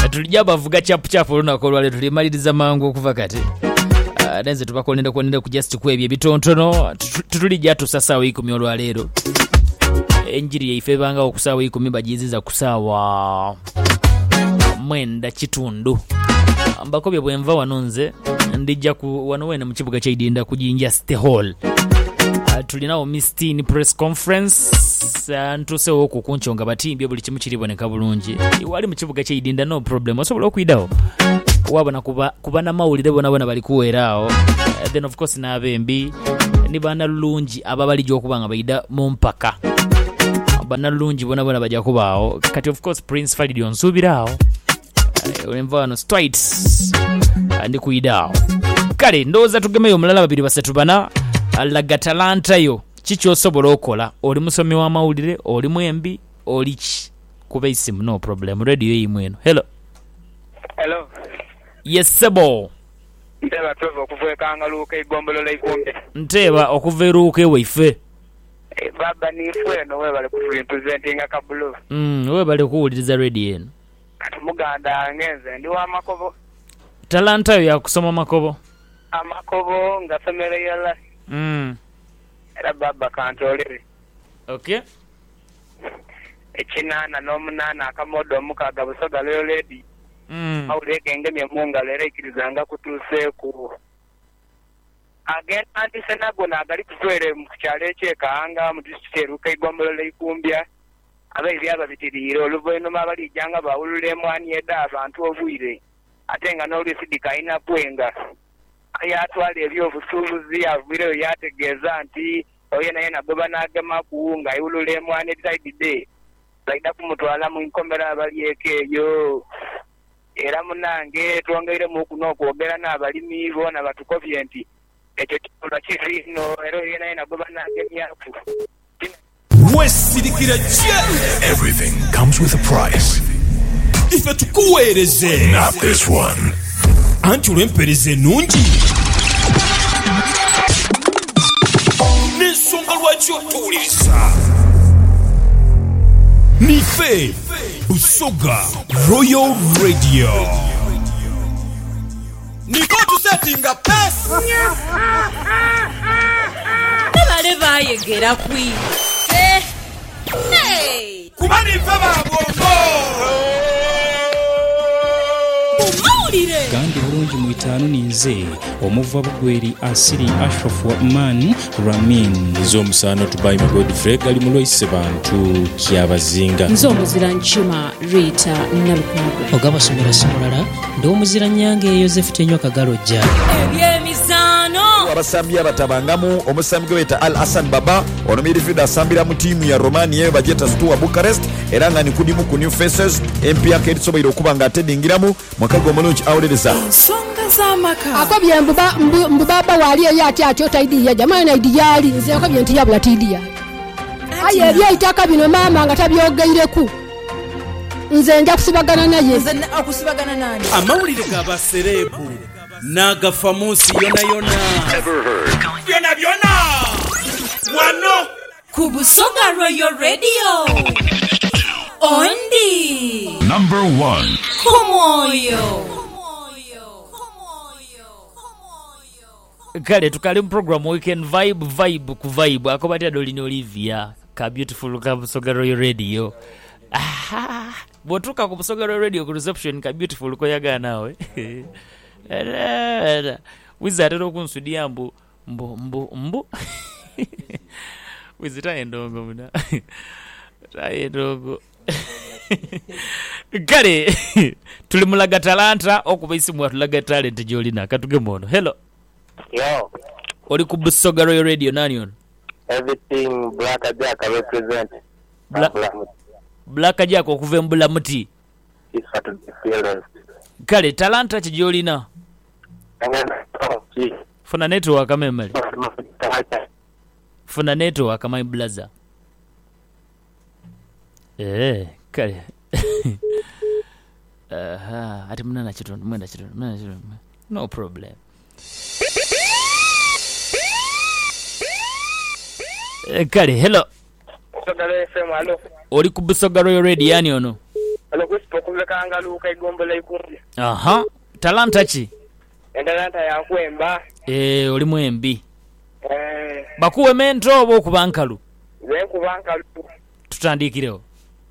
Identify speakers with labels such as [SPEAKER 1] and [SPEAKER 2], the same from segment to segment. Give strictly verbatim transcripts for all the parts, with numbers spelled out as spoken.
[SPEAKER 1] tulijja bavuga chapu chapu olunako lwale tulimaliriza mangu okuva kati uh, nenze tubakolenda konenda ku just kwebye bitontono tutulijja tusasaawo ikumi olwaleero enjiri yaife banga okusaawa ikumi bajiziza kusaawa mwenda kitundu mbakobye bwenva wanonze ndijja ku wano wena mu kibuga ky'Idinda kujinja City Hall. Uh, tulinawo Mistini press conference uh, ntuse oku kunchonga batimbye buli kimu kiriboneka bulungi wali mu kibuga ky'Idinda no problem osobola okuyidawo wabona kuba kubana mawulire bona bona bali kuweerawo uh, then of course n'abembi ni bana lungi ababali gyokubanga bayida mu mpaka bana lungi bona bona bajja kubaawo kati of course Prince Falidi onsubirawo olemvano straight ndi kuidawo kale ndoza tugemeyo omulala babiri basatu bana alaga talanta yo kicho osobola okola oli musomi wa mawulire oli mwembi oli ki kuba isimu no problem radio yimweno hello
[SPEAKER 2] hello
[SPEAKER 1] yes sebo
[SPEAKER 2] nteba tuva okuvuka ngaluka igombolo laikombe
[SPEAKER 1] nteba okuveruka ewaife
[SPEAKER 2] e baba ni fweno we bale ku representing akabulo
[SPEAKER 1] mm we bale kuwuliriza radio eno
[SPEAKER 2] muganda ngenze ndi wa makobo
[SPEAKER 1] talanta yo ya kusoma makobo
[SPEAKER 2] amakobo ngasomere yala
[SPEAKER 1] mm
[SPEAKER 2] era baba kantolere
[SPEAKER 1] okay
[SPEAKER 2] ekinana nomunana akamodo mukaga busoga leyo lady
[SPEAKER 1] mm
[SPEAKER 2] awuleke ngemye munga lere ikirizanga kutuse ku again anti senago na gali kutwere mu kyale kyekanga mu district ruka igombolo leikumbya abairi ababitiriro oluvoino mabali janga bawulule mwani eda abantu obwire atenga n'olusidika ina kwenga ayatwala ebyo busubuzi avire yategeza nti oyena yena goba nagema kuunga iwulule mwani side day zaida kumutwala mu inkomera abalieke yo era munange twongeire mu kuno kwogera n'abalimi bona batukobye nti ekyo kikola kizino era yena yena goba nagemya ku
[SPEAKER 3] Everything comes with a price.
[SPEAKER 4] If it kuwereze
[SPEAKER 3] Not this one.
[SPEAKER 4] Anti ulempereze nungi Nesonga lwakyo tuwuliriza Nife Busoga Royal Radio Niko tusettinga pes
[SPEAKER 5] Bale bayegera kwi Eh Hey
[SPEAKER 4] Kubani faba bongo
[SPEAKER 5] Mawulire
[SPEAKER 6] Gandi bulungi mu itaano ninze omuva bugweri asiri Ashraf wa Man Ramin
[SPEAKER 7] Nzo musano tubayi Godfrey gali muloise bantu kyabazinga
[SPEAKER 5] Nzo muzira nchuma Rita Nalukungu
[SPEAKER 8] Ogaba somera simulala ndo muzira nyange Joseph Tenyo Kagalojja
[SPEAKER 5] Ebyemizano
[SPEAKER 9] abasambi abatabangamu omusambi gweta Al Hassan Baba ono midfielder asambira mu timu ya Romania bajeta Steaua Bucharest era nga nikudimu ku New Faces M P yake erisobola okubanga atedingiramu mwakago mulungi awulereza
[SPEAKER 5] Songa za maka
[SPEAKER 10] akobye mbuba mbubaba wali yati atyo taidiya jamani na idiyali nze akobye nti yabula tidiya aye bya itaka bino mama nga tabyogeire ku nze nja kusibagana naye
[SPEAKER 5] nze akusibagana nani
[SPEAKER 4] amawulire gaba serebu naga famusi yona yona yona yona wano
[SPEAKER 5] Kubusoga Royal Radio Ondi
[SPEAKER 3] Number one.
[SPEAKER 5] Kumoyo
[SPEAKER 1] kale tukali mu program weekend vibe vibe ku vibe akobati Dolino Olivia ka beautiful ka Busoga Royal Radio ah botuka ku Busoga Royal Radio ku reception ka beautiful ko yaga nawe era wizard okunsudia mbu mbu mbu mbu wizita endongo muna taye dogo kale tuli mulaga talanta okuba isimu atulaga talent jolina katuge mono hello
[SPEAKER 2] yo
[SPEAKER 1] oli ku Busoga Royal Radio nani on
[SPEAKER 2] everything Black Jack represent
[SPEAKER 1] Bla- Black Jack okuva mbula muti
[SPEAKER 2] is for the feelings
[SPEAKER 1] kale talanta kijolina funa network amemali funa network my blaza eh kale aha ati mnana chitundu mwenda chitundu mnana chitundu no problem kale hello
[SPEAKER 2] Busoga F M allo
[SPEAKER 1] oli ku Busoga Royal Radio yani ono
[SPEAKER 2] allo kusipo kuvekanga luka igombola ikumbya.
[SPEAKER 1] Aha. Talanta ki?
[SPEAKER 2] Endalanta ya kwemba.
[SPEAKER 1] Eh, oli mwembi.
[SPEAKER 2] Eh.
[SPEAKER 1] Bakuwe mento obo kubankalu.
[SPEAKER 2] Ze kubankalu.
[SPEAKER 1] Tutandikirewo.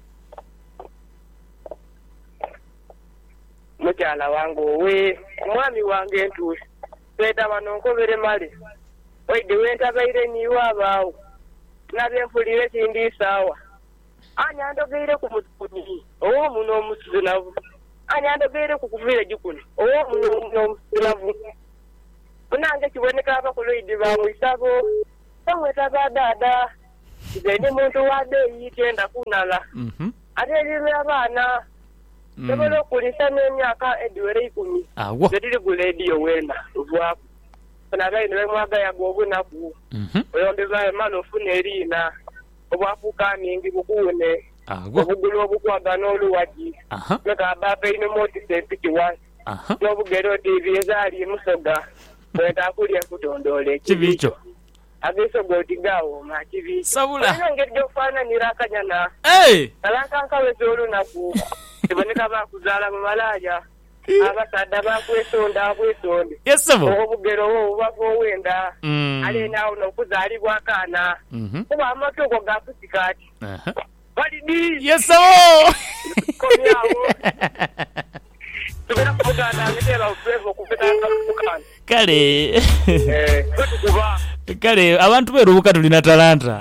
[SPEAKER 2] Mukyala wangu we omwami wange entuusi seeta bano nkobere male waide wentabaire niiwe abaawo nabenfulire kindi saawa ani andogeire ku mutukuni ow'omuno omusunavu ani andogeire ku kuviire gikuni ow'omuno omusunavu munange kiboneka abakuloidi bamwisabo bamwetaba dada kizaine muntu wadeeyi kyenda kunala ate eribe abaana Tebolo kulisa n'emyaka ediwere ikumi.
[SPEAKER 1] Awo.
[SPEAKER 2] Zetiri gulediyo wena uvwapo. Nagai niwe mwaga ya gobu naku.
[SPEAKER 1] Mhm.
[SPEAKER 2] Oyondeza emano fune erina. Obwapu kaningi bukune.
[SPEAKER 1] Awo.
[SPEAKER 2] Obugulu obukwaga n'oluwaji.
[SPEAKER 1] Aha.
[SPEAKER 2] Meka abape ino moti sempiki wasi.
[SPEAKER 1] Aha.
[SPEAKER 2] N'obugero tivi ezali musoga. Wenda akulya kutondole.
[SPEAKER 1] Kibicho.
[SPEAKER 2] Agesoga otigawo ma kibicho.
[SPEAKER 1] Sabula.
[SPEAKER 2] Ino ngeri gyofana nirakanyana.
[SPEAKER 1] Hey!
[SPEAKER 2] Alankankawe z'olunaku. Tiboneka bakuzaala mu malaya abasadde bakwesonda akwesonde
[SPEAKER 1] yesebo
[SPEAKER 2] obugero obubava owenda alina ono okuzaalibwa akaana kuba amatuuko gakusikaati balidi
[SPEAKER 1] yesebo
[SPEAKER 2] komyawo tubera kumuganda agetera ofevo okufetanga kumukanda
[SPEAKER 1] kale
[SPEAKER 2] twetukuba
[SPEAKER 1] kale abantu beerubuka tulina talanta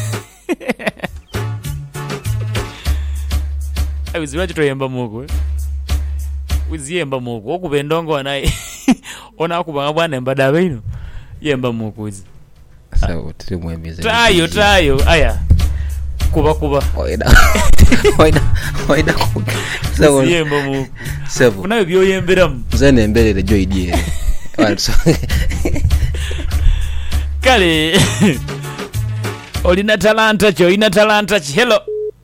[SPEAKER 1] Awizira kitoyemba mugo. Wiziyemba mugo okubendongo wanaye. Ona akubanga bwana embada bino. Yemba mugo wizi.
[SPEAKER 11] Sawa tiri mwemize.
[SPEAKER 1] Tayo tayo aya. Kuba kuba.
[SPEAKER 11] Oida. Oida. Oida. Sawa.
[SPEAKER 1] Yemba mugo.
[SPEAKER 11] Sawa.
[SPEAKER 1] Unayo byo yemberamu.
[SPEAKER 11] Zene mbelele joy die. Wanso.
[SPEAKER 1] Kale. Olina talanta cho, ina talanta chi. Hello.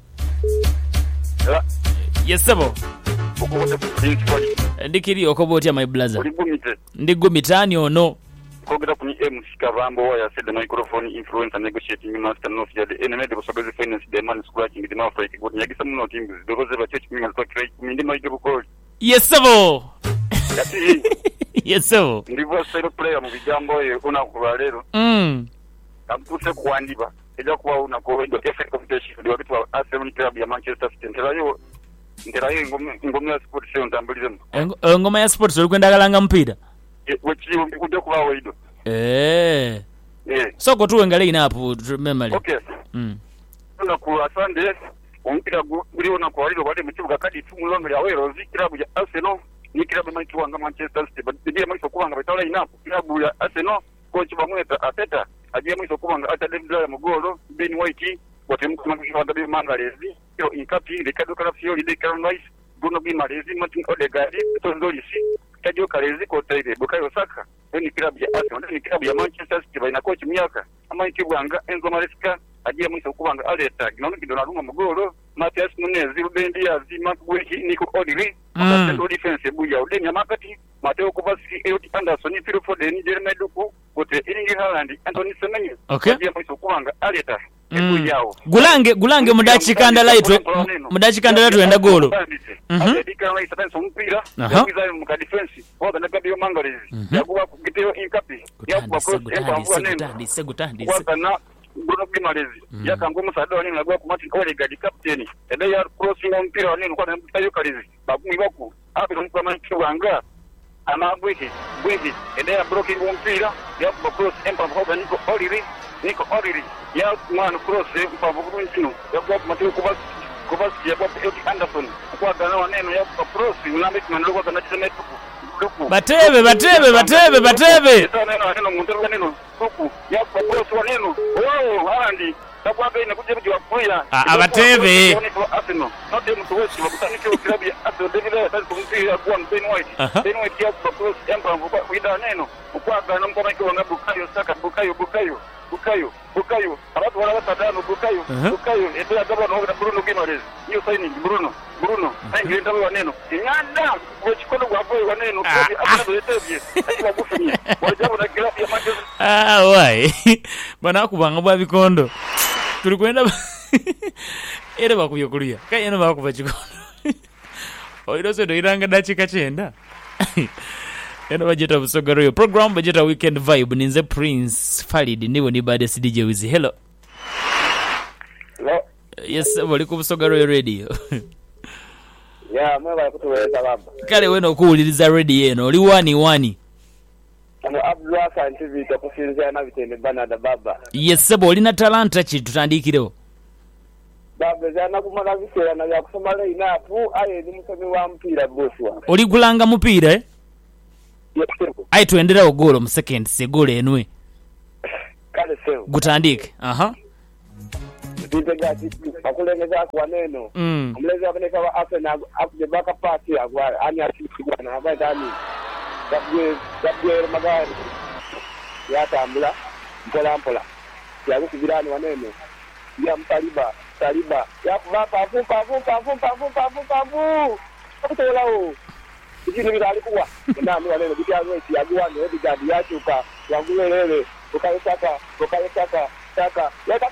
[SPEAKER 1] Yesebo. Ndikiri okobotya my brother. Ndigumita ono.
[SPEAKER 12] Kogera kuni M Skavambo ya said the microphone influencer negotiating master no field enemy the possible finance the man scratching the mouth like good nyagi some no things because the church mingal to try mindi my go call.
[SPEAKER 1] Yesebo. Yesebo.
[SPEAKER 12] Ndivyo side player mu bijambo ye una kubalero.
[SPEAKER 1] Mm.
[SPEAKER 12] Kampuse kuandiba. Eja kuwa una ko ndo effect competition ndio kitu Arsenal club ya Manchester City. Ndirayo ndirayo ngome ngome ya sport sio ndambulize.
[SPEAKER 1] Ngoma ya sport uri kwenda kalanga mpira.
[SPEAKER 12] Wechi ukuje kuba weido.
[SPEAKER 1] Eh.
[SPEAKER 12] Eh.
[SPEAKER 1] So ko tuwengale inapo memory.
[SPEAKER 12] Okay.
[SPEAKER 1] Mm.
[SPEAKER 12] Una ku Sunday umpira guri ona ko waliro bade mukibuga kadi tumulombe ya wero zi club ya Arsenal ni club manchi wanga Manchester City but ndiye manchi kubanga betala inapo club ya Arsenal coach bamweta Ateta agiye manchi kubanga ata David ya mugolo Ben White watemka manchi wanga be mangalezi yo inkapi de kado kala fiori de Carolina Bruno Guimaraes Martin Odegaard Tondolisi Kajo Kalezi ko taide Bukayo Saka ni club ya Arsenal ni club ya Manchester City baina coach miaka ama ikibwanga Enzo Maresca agiye mwiso kubanga aleta ginono kidonalunga mugolo Matias Nunez Rubendi azima kuweki niko Odili Matendo defense buya udeni amakati Mateo Kovacic Elliot Anderson Phil Foden Jeremy Doku kote Erling Haaland Anthony Semenyo agiye mwiso kubanga aleta
[SPEAKER 1] Mm. Gulange gulange mudachi kanda laito mudachi kanda laito enda golo.
[SPEAKER 12] Mhm. Adika na isatanso mpira yakiza mu ka defense boda na gadio mangalezi yakuba kugiteo inkapi yakuba cross empa mvua neno
[SPEAKER 1] disegutandi
[SPEAKER 12] kwa na Bruno Guimaraes yakango musada wanene nagwa ku Martin Odegaard captain ende ya crossing mpira wanene kwa mtayo kalizi babumi baku hapo ndo kwa manchi wanga ama bwiki bwiki ende ya blocking mpira yakuba cross empa mvua niko Oliri niko Oliri ya mwana cross mpamvu kuntino ya kwa Mateo Kovacic Kovacic ya kwa Elliot Anderson kwa gana waneno ya kwa cross unambe tunalokuwa kana chisema duku
[SPEAKER 1] batebe batebe batebe batebe
[SPEAKER 12] neno neno mundu neno duku ya kwa cross waneno oh Haaland tabwa bene kuje mji wa kuya
[SPEAKER 1] abatebe
[SPEAKER 12] Arsenal not them to west bakutani kwa club ya Arsenal David ya tatu mpira kwa Ben White Ben White ya kwa cross mpamvu kwa kuida neno kwa gana mko maki wanga Bukayo Saka Bukayo Bukayo Bukayo Bukayo abantu wala batadano Bukayo Bukayo ete agaba no Bruno Guimaraes iyo signing Bruno Bruno aingi ndawe waneno nganda wechikono gwapo waneno kwa abana betebye aiba bufinye wajabo na club ya Manchester
[SPEAKER 1] ah wai bana kubanga bwa bikondo tuli kwenda ere bakuyokulia kayeno bakuva chikono oirose ndoiranga dachika chenda eno bajeta Busoga Royal program bajeta weekend vibe ninze Prince Falid niwo ni baddest D J Wizi. Hello.
[SPEAKER 13] Hello.
[SPEAKER 1] Yes, bali ku Busoga Royal radio.
[SPEAKER 13] Yeah, mwe bali kutuweza baba.
[SPEAKER 1] Kale weno kuwuliriza radio eno oli wani wani.
[SPEAKER 13] Ano Abdullah Santi vita kusinzia na vitende banada baba.
[SPEAKER 1] Yes, sebo olina talanta ki tutandikirewo.
[SPEAKER 13] Baba zana kumala visera na ya kusoma line up aye ni musomi wa mpira boss wa.
[SPEAKER 1] Oli kulanga mupira eh?
[SPEAKER 13] Yes,
[SPEAKER 1] ayi tuendera ogolo mu second segole enwe.
[SPEAKER 13] Kale sebo.
[SPEAKER 1] Gutandike. Aha.
[SPEAKER 13] Bitega akulengeza kwa neno.
[SPEAKER 1] Mm.
[SPEAKER 13] Mlezi akaneka wa Arsenal akuje baka party agwa ani asikwa na haba ndani. Kabwe kabwe magari. Ya tambula mpola mpola. Ya kukubirani wa neno. Ya mtaliba taliba. Ya baba afupa afupa afupa afupa afupa afu. Kutola o. Ikini bila alikuwa. Ndani wa neno bitia wewe agwa ni odi gadi ya chuka. Wangulelele. Ukayotaka ukayotaka taka. Leta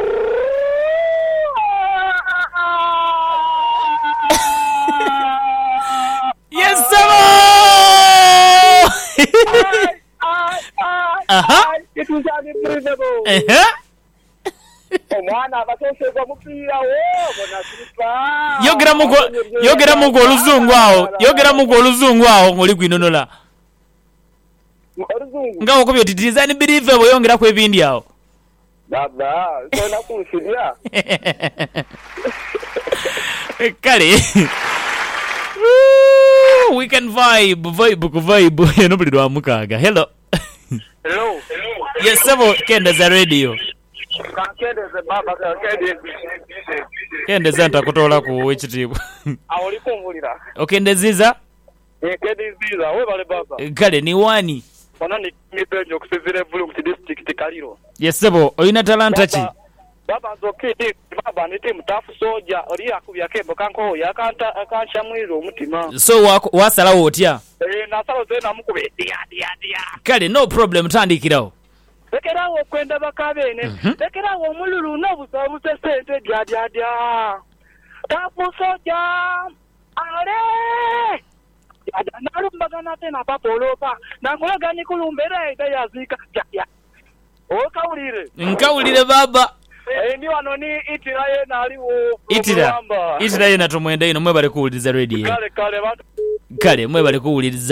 [SPEAKER 1] Yes, sir. Aha.
[SPEAKER 13] It was unbelievable.
[SPEAKER 1] Eh.
[SPEAKER 13] Omwana batose kwa mupira wo bona sipa.
[SPEAKER 1] Yogera mugo yogera mugo oluzungu awo. Yogera mugo oluzungu awo ngoli kwinonola.
[SPEAKER 13] Oluzungu.
[SPEAKER 1] Ngawo ko byoti design believe bo yongera ku ebindi awo.
[SPEAKER 13] Baba, sona kusidia.
[SPEAKER 1] Kale. Weekend vibe, vibe ku vibe. Eno buli lwa mukaga. Hello.
[SPEAKER 13] Hello.
[SPEAKER 1] Yes, sabo kenda za radio.
[SPEAKER 13] Kende ze baba kende.
[SPEAKER 1] Kende zanta kutola ku ekitiibwa.
[SPEAKER 13] Awoli kumvulira.
[SPEAKER 1] Okendeziza?
[SPEAKER 13] Eh, kende ziza, we bale baba.
[SPEAKER 1] Kale ni wani?
[SPEAKER 13] Ona ni mipenjo kusizire vulu ku district Kaliro.
[SPEAKER 1] Yes, sabo oyina talanta ki?
[SPEAKER 13] Baba zokiti baba ni timu tafu soja oli akubya kembo kanko yakanta akansha mwiro omutima.
[SPEAKER 1] So wako wasala wotya?
[SPEAKER 13] Eh, nasalo zena mukube dia dia dia.
[SPEAKER 1] Kale no problem tandikirawo.
[SPEAKER 13] Lekerawo kwenda bakabene. Lekerawo omululu n'obusabu sente dia dia dia. Tafu soja. Ale. Ada nalumbagana tena papolopa. Nakola ni kulumbera ita yazika. Ya ya. Okawulire.
[SPEAKER 1] Nkawulire baba.
[SPEAKER 13] Eh ndi wano ni itira ye naliwo.
[SPEAKER 1] Itira. Itira ye natomwenda ino mwe bali kuwuliriza radio.
[SPEAKER 13] Kale kale batu.
[SPEAKER 1] Kale mwe bali kuwuliriza